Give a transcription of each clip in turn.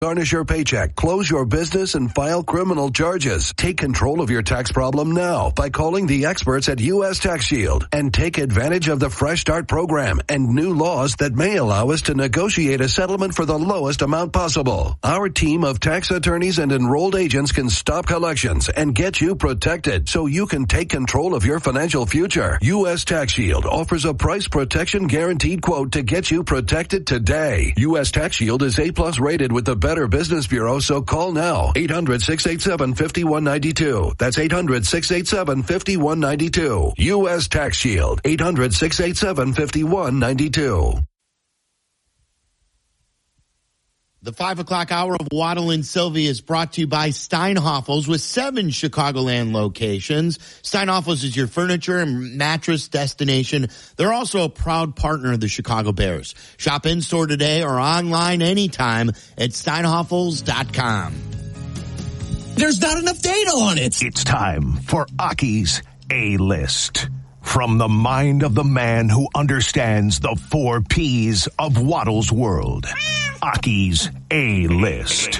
Garnish your paycheck, close your business, and file criminal charges. Take control of your tax problem now by calling the experts at U.S. Tax Shield and take advantage of the Fresh Start program and new laws that may allow us to negotiate a settlement for the lowest amount possible. Our team of tax attorneys and enrolled agents can stop collections and get you protected so you can take control of your financial future. U.S. Tax Shield offers a price protection guaranteed quote to get you protected today. U.S. Tax Shield is A+ rated with the Better Business Bureau, so call now. 800-687-5192. That's 800-687-5192. U.S. Tax Shield. 800-687-5192. The 5 o'clock hour of Waddle and Sylvie is brought to you by Steinhoffels with 7 Chicagoland locations. Steinhoffels is your furniture and mattress destination. They're also a proud partner of the Chicago Bears. Shop in-store today or online anytime at steinhoffels.com. There's not enough data on it. It's time for Aki's A-List. From the mind of the man who understands the 4 Ps of Waddle's world. Aki's A-List.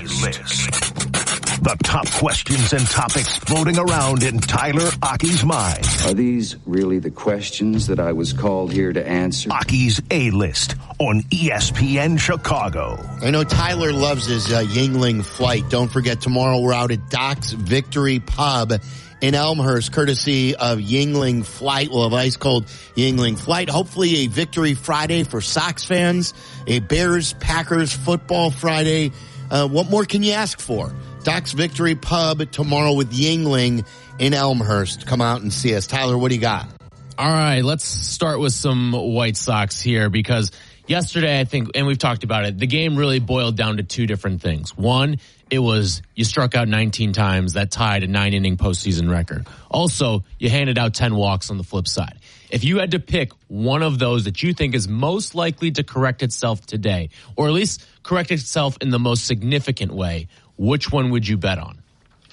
The top questions and topics floating around in Tyler Aki's mind. Are these really the questions that I was called here to answer? Aki's A-List on ESPN Chicago. I know Tyler loves his Yuengling flight. Don't forget, tomorrow we're out at Doc's Victory Pub in Elmhurst, courtesy of Yuengling Flight. We'll have ice cold Yuengling Flight. Hopefully a Victory Friday for Sox fans, a Bears-Packers football Friday. What more can you ask for? Doc's Victory Pub tomorrow with Yuengling in Elmhurst. Come out and see us. Tyler, what do you got? All right, let's start with some White Sox here because yesterday, I think, and we've talked about it, the game really boiled down to 2 different things. One, it was you struck out 19 times. That tied a 9-inning postseason record. Also, you handed out 10 walks on the flip side. If you had to pick one of those that you think is most likely to correct itself today, or at least correct itself in the most significant way, which one would you bet on?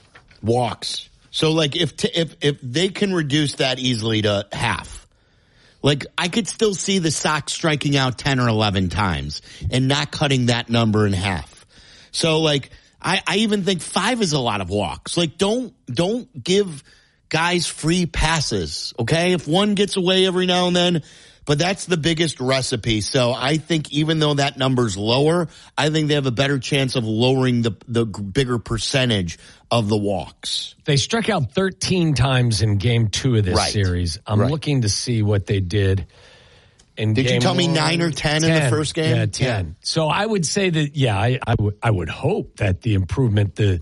Walks. So, like, if they can reduce that easily to half, like, I could still see the Sox striking out 10 or 11 times and not cutting that number in half. So, like, I even think 5 is a lot of walks. Like, don't give guys free passes, okay? If one gets away every now and then, but that's the biggest recipe. So I think even though that number's lower, I think they have a better chance of lowering the bigger percentage of the walks. They struck out 13 times in game 2 of this series. I'm looking to see what they did. Did you tell me 9 or 10 in the first game? Yeah, 10. Yeah. So I would say that, I would hope that the improvement, the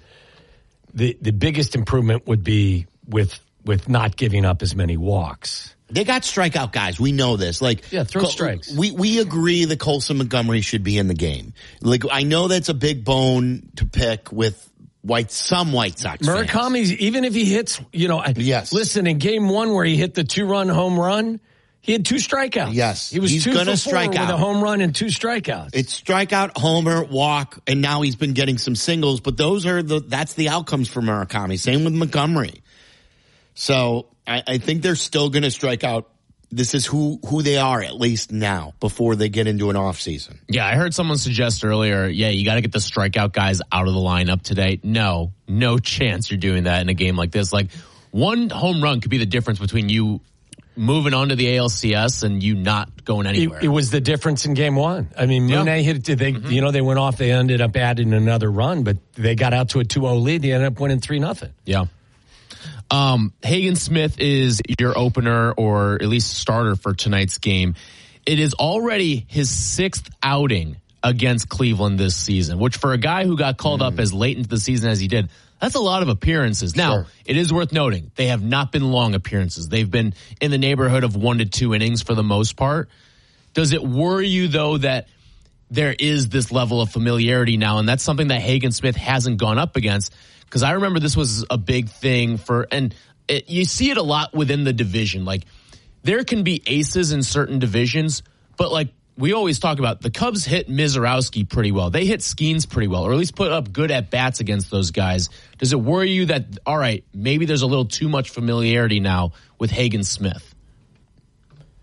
biggest improvement would be with not giving up as many walks. They got strikeout guys. We know this. Throw strikes. We agree that Colson Montgomery should be in the game. Like, I know that's a big bone to pick with some White Sox Murakami, fans. even if he hits, yes. Listen, in game 1 where he hit the 2-run home run, he had 2 strikeouts. Yes. He's 2 for 4 with a home run and 2 strikeouts. It's strikeout, homer, walk, and now he's been getting some singles, but that's the outcomes for Murakami. Same with Montgomery. So I think they're still going to strike out. This is who they are, at least now, before they get into an off season. Yeah, I heard someone suggest earlier, you got to get the strikeout guys out of the lineup today. No chance you're doing that in a game like this. Like, one home run could be the difference between you moving on to the ALCS and you not going anywhere. It was the difference in game 1. I mean, Mooney hit it. They went off. They ended up adding another run, but they got out to a 2-0 lead. They ended up winning 3-0. Yeah. Hagen Smith is your opener, or at least starter for tonight's game. It is already his 6th outing against Cleveland this season, which for a guy who got called up as late into the season as he did, that's a lot of appearances. Now, It is worth noting, they have not been long appearances. They've been in the neighborhood of 1 to 2 innings for the most part. Does it worry you, though, that there is this level of familiarity now, and that's something that Hagen Smith hasn't gone up against? Because I remember this was a big thing you see it a lot within the division. Like, there can be aces in certain divisions, but like we always talk about, the Cubs hit Mizorowski pretty well. They hit Skeens pretty well, or at least put up good at-bats against those guys. Does it worry you that, all right, maybe there's a little too much familiarity now with Hagen Smith?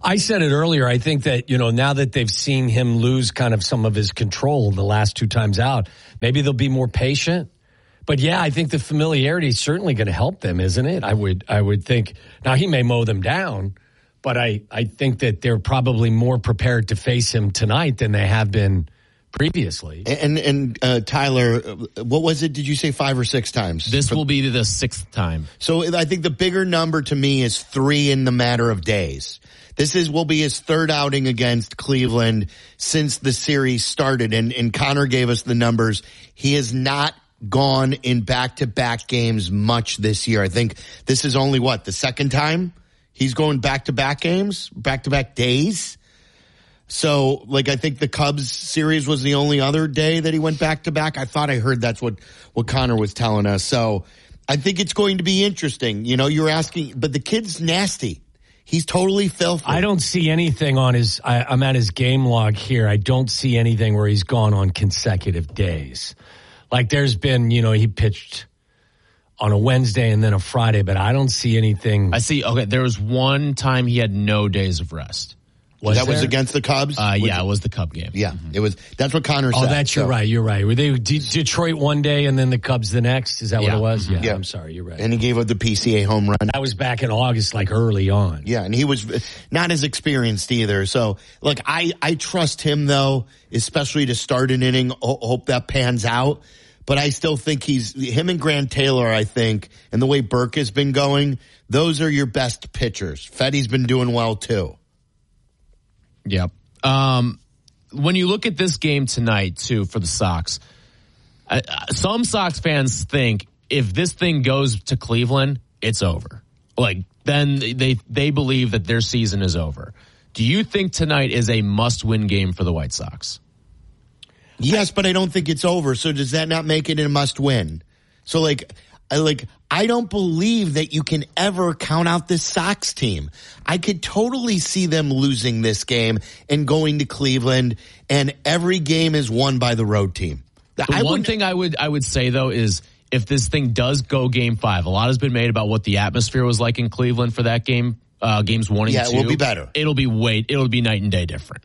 I said it earlier. I think that, now that they've seen him lose kind of some of his control the last 2 times out, maybe they'll be more patient. But yeah, I think the familiarity is certainly going to help them, isn't it? I would think. Now, he may mow them down, but I think that they're probably more prepared to face him tonight than they have been previously. And Tyler, what was it? Did you say 5 or 6 times? This will be the 6th time. So I think the bigger number to me is 3 in the matter of days. This will be his 3rd outing against Cleveland since the series started. And Connor gave us the numbers. He has not gone in back-to-back games much this year. I think this is only the 2nd time he's going back-to-back games, back-to-back days. So, I think the Cubs series was the only other day that he went back-to-back. I thought I heard that's what Connor was telling us. So, I think it's going to be interesting. You're asking, but the kid's nasty. He's totally filthy. I don't see anything on I'm at his game log here. I don't see anything where he's gone on consecutive days. There's been, he pitched on a Wednesday and then a Friday, but I don't see anything. I see. Okay, there was one time he had no days of rest. Was against the Cubs? Yeah, it was the Cub game. Yeah, it was. That's what Connor said. You're right. You're right. Were they Detroit one day and then the Cubs the next? Is that what it was? Yeah, I'm sorry. You're right. And he gave up the PCA home run. That was back in August, early on. Yeah, and he was not as experienced either. So, I trust him, though, especially to start an inning. Hope that pans out. But I still think him and Grant Taylor, I think, and the way Burke has been going, those are your best pitchers. Fetty's been doing well, too. Yep. When you look at this game tonight, too, for the Sox, some Sox fans think if this thing goes to Cleveland, it's over. Then they believe that their season is over. Do you think tonight is a must-win game for the White Sox? Yes, but I don't think it's over. So does that not make it a must-win? So, I don't believe that you can ever count out this Sox team. I could totally see them losing this game and going to Cleveland, and every game is won by the road team. One thing I would say, though, is if this thing does go Game 5, a lot has been made about what the atmosphere was like in Cleveland for that game, games 1 and 2. Yeah, it will be better. It'll be night and day different.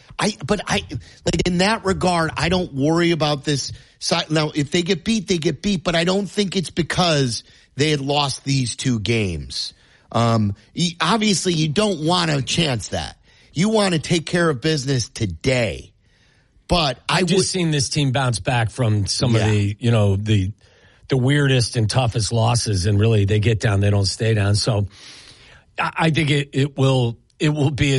In that regard, I don't worry about this. Now, if they get beat, they get beat, but I don't think it's because they had lost these 2 games. Obviously, you don't want to chance that. You want to take care of business today. But I've just seen this team bounce back from some of the weirdest and toughest losses, and really they get down, they don't stay down. So I think it will be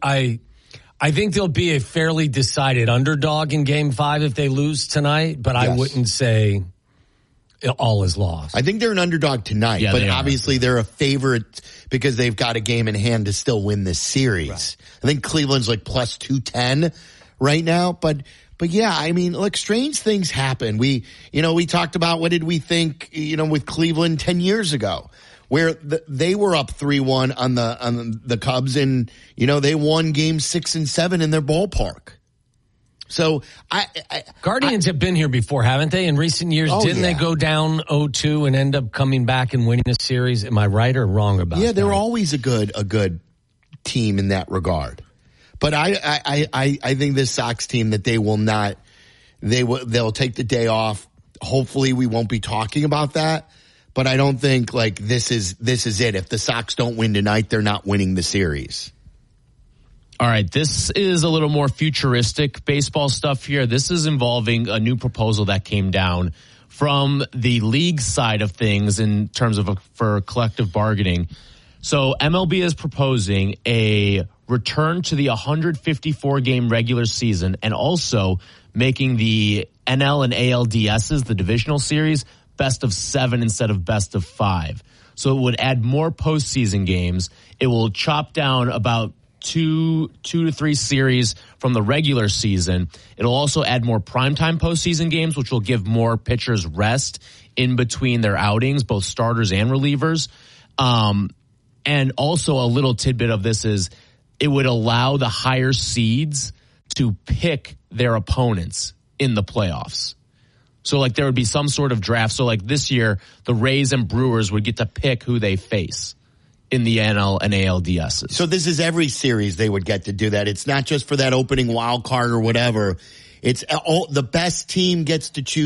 I think they'll be a fairly decided underdog in Game 5 if they lose tonight, but I wouldn't say all is lost. I think they're an underdog tonight, but obviously they're a favorite because they've got a game in hand to still win this series. Right. I think Cleveland's plus 210 right now, but yeah, look, strange things happen. We talked about what did we think, with Cleveland 10 years ago, where they were up 3-1 on the Cubs, and they won games 6 and 7 in their ballpark. So Guardians have been here before, haven't they? In recent years, didn't they go down 0-2 and end up coming back and winning a series? Am I right or wrong about that? Yeah, they're always a good team in that regard. But I think this Sox team that they'll take the day off. Hopefully, we won't be talking about that. But I don't think this is it. If the Sox don't win tonight, they're not winning the series. All right, this is a little more futuristic baseball stuff here. This is involving a new proposal that came down from the league side of things in terms of for collective bargaining. So MLB is proposing a return to the 154-game regular season and also making the NL and ALDSs, the divisional series, best of 7 instead of best of 5. So it would add more postseason games. It will chop down about two to three series from the regular season. It'll also add more primetime postseason games, which will give more pitchers rest in between their outings, both starters and relievers. And also a little tidbit of this is it would allow the higher seeds to pick their opponents in the playoffs. So there would be some sort of draft. So this year, the Rays and Brewers would get to pick who they face in the NL and ALDS. So this is every series they would get to do that. It's not just for that opening wild card or whatever. It's the best team gets to choose